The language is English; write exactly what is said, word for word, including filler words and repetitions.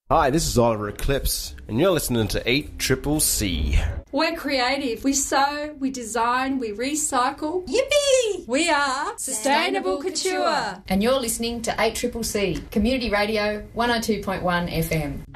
Hi, this is Oliver Eclipse, and you're listening to eight Triple C. We're creative. We sew, we design, we recycle. Yippee! We are Sustainable Couture. And you're listening to eight Triple C, Community Radio one oh two point one F M.